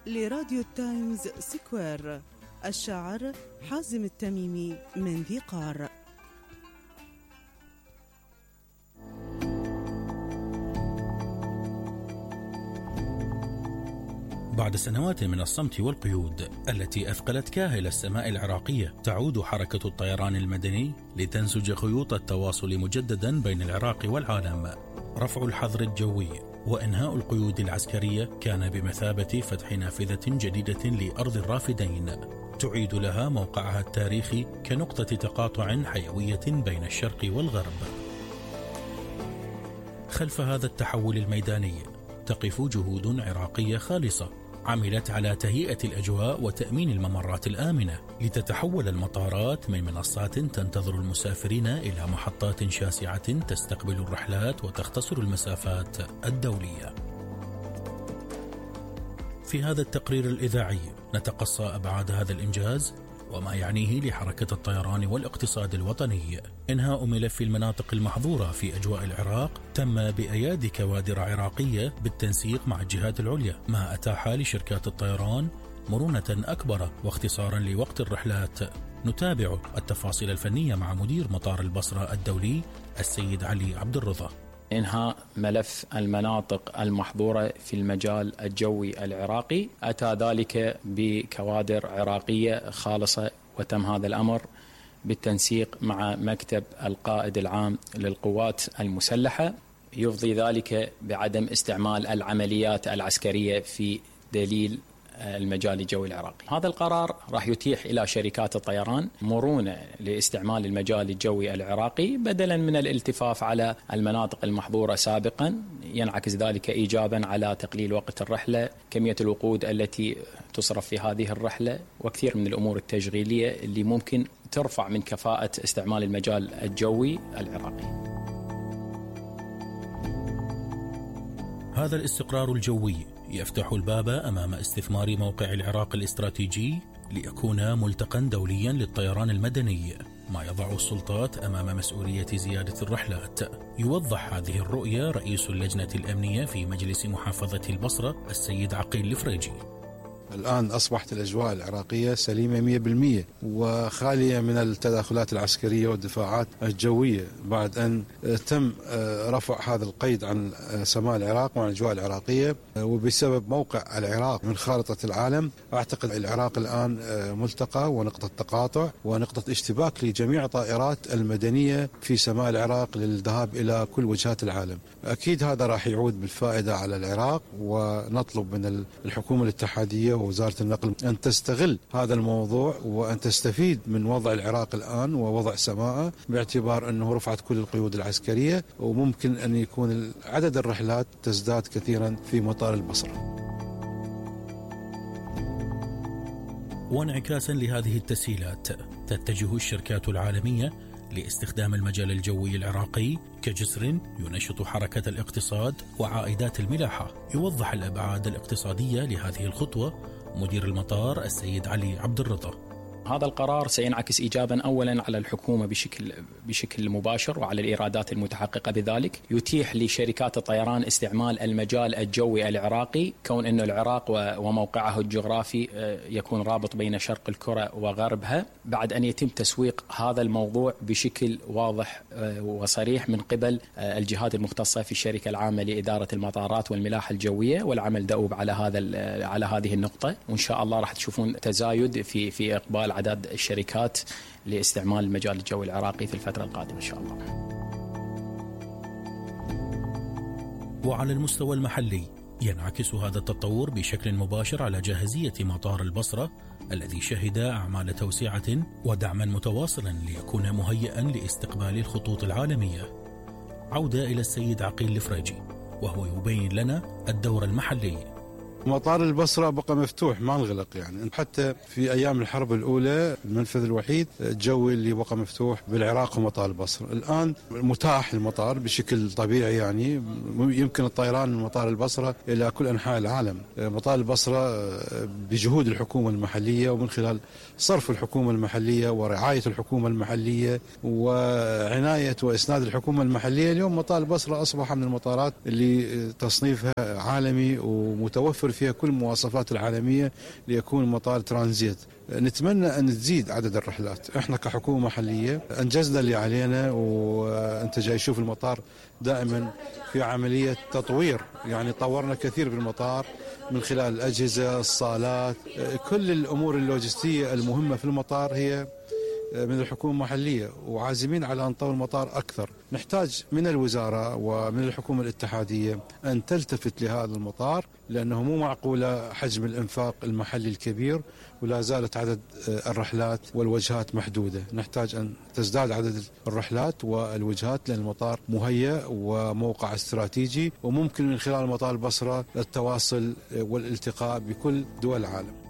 لراديو التايمز سكوير. الشاعر حازم التميمي من ذي قار. بعد سنوات من الصمت والقيود التي أثقلت كاهل السماء العراقية، تعود حركة الطيران المدني لتنسج خيوط التواصل مجددا بين العراق والعالم. رفع الحظر الجوي وإنهاء القيود العسكرية كان بمثابة فتح نافذة جديدة لأرض الرافدين، تعيد لها موقعها التاريخي كنقطة تقاطع حيوية بين الشرق والغرب. خلف هذا التحول الميداني تقف جهود عراقية خالصة عملت على تهيئة الأجواء وتأمين الممرات الآمنة، لتتحول المطارات من منصات تنتظر المسافرين إلى محطات شاسعة تستقبل الرحلات وتختصر المسافات الدولية. في هذا التقرير الإذاعي نتقصى أبعاد هذا الإنجاز وما يعنيه لحركة الطيران والاقتصاد الوطني. إنهاء ملف المناطق المحظورة في أجواء العراق تم بأيادي كوادر عراقية بالتنسيق مع الجهات العليا، ما أتاح لشركات الطيران مرونة أكبر واختصارا لوقت الرحلات. نتابع التفاصيل الفنية مع مدير مطار البصرة الدولي السيد علي عبد الرضا. إنهاء ملف المناطق المحظورة في المجال الجوي العراقي أتى ذلك بكوادر عراقية خالصة، وتم هذا الأمر بالتنسيق مع مكتب القائد العام للقوات المسلحة، يفضي ذلك بعدم استعمال العمليات العسكرية في دليل المجال الجوي العراقي. هذا القرار راح يتيح إلى شركات الطيران مرونة لاستعمال المجال الجوي العراقي بدلا من الالتفاف على المناطق المحظورة سابقا، ينعكس ذلك إيجابا على تقليل وقت الرحلة، كمية الوقود التي تصرف في هذه الرحلة، وكثير من الأمور التشغيلية اللي ممكن ترفع من كفاءة استعمال المجال الجوي العراقي. هذا الاستقرار الجوي يفتح الباب أمام استثمار موقع العراق الاستراتيجي ليكون ملتقا دوليا للطيران المدني، ما يضع السلطات أمام مسؤولية زيادة الرحلات. يوضح هذه الرؤية رئيس اللجنة الأمنية في مجلس محافظة البصرة السيد عقيل الفريجي. الآن أصبحت الأجواء العراقية سليمة 100% وخالية من التداخلات العسكرية والدفاعات الجوية، بعد أن تم رفع هذا القيد عن سماء العراق وعن الأجواء العراقية، وبسبب موقع العراق من خارطة العالم أعتقد العراق الآن ملتقى ونقطة تقاطع ونقطة اشتباك لجميع الطائرات المدنية في سماء العراق للذهاب إلى كل وجهات العالم. أكيد هذا راح يعود بالفائدة على العراق، ونطلب من الحكومة الاتحادية ووزارة النقل أن تستغل هذا الموضوع وأن تستفيد من وضع العراق الآن ووضع سماءه، باعتبار أنه رفعت كل القيود العسكرية، وممكن أن يكون عدد الرحلات تزداد كثيرا في مطار البصرة. وانعكاسا لهذه التسهيلات تتجه الشركات العالمية لاستخدام المجال الجوي العراقي كجسر ينشط حركة الاقتصاد وعائدات الملاحة. يوضح الأبعاد الاقتصادية لهذه الخطوة مدير المطار السيد علي عبد الرضا. هذا القرار سينعكس إيجابا أولا على الحكومة بشكل مباشر وعلى الإيرادات المتحققة بذلك. يتيح لشركات الطيران استعمال المجال الجوي العراقي، كون أن العراق وموقعه الجغرافي يكون رابط بين شرق الكرة وغربها، بعد أن يتم تسويق هذا الموضوع بشكل واضح وصريح من قبل الجهات المختصة في الشركة العامة لإدارة المطارات والملاحة الجوية، والعمل دؤوب على هذه النقطة، وإن شاء الله راح تشوفون تزايد في إقبال عدد الشركات لاستعمال المجال الجوي العراقي في الفترة القادمة إن شاء الله. وعلى المستوى المحلي ينعكس هذا التطور بشكل مباشر على جاهزية مطار البصرة الذي شهد أعمال توسعة ودعما متواصلا ليكون مهيئا لاستقبال الخطوط العالمية. عودة إلى السيد عقيل الفريجي وهو يبين لنا الدور المحلي. مطار البصرة بقى مفتوح ما انغلق، يعني حتى في أيام الحرب الأولى المنفذ الوحيد الجوي اللي بقى مفتوح بالعراق هو مطار البصرة. الآن متاح المطار بشكل طبيعي، يعني يمكن الطيران من مطار البصرة إلى كل أنحاء العالم. مطار البصرة بجهود الحكومة المحلية ومن خلال صرف الحكومة المحلية ورعاية الحكومة المحلية وعناية وإسناد الحكومة المحلية، اليوم مطار البصرة أصبح من المطارات اللي تصنيفها عالمي ومتوفر متوفر فيها كل المواصفات العالمية ليكون مطار ترانزيت. نتمنى أن تزيد عدد الرحلات. إحنا كحكومة محلية أنجزنا اللي علينا، وأنت جاي شوف المطار دائما في عملية تطوير، يعني طورنا كثير بالمطار من خلال الأجهزة، الصالات، كل الأمور اللوجستية المهمة في المطار هي من الحكومة المحلية، وعازمين على أن نطور المطار أكثر. نحتاج من الوزارة ومن الحكومة الاتحادية أن تلتفت لهذا المطار، لأنه مو معقولة حجم الإنفاق المحلي الكبير ولا زالت عدد الرحلات والوجهات محدودة. نحتاج أن تزداد عدد الرحلات والوجهات، لأن المطار مهيأ وموقع استراتيجي، وممكن من خلال مطار البصرة التواصل والالتقاء بكل دول العالم.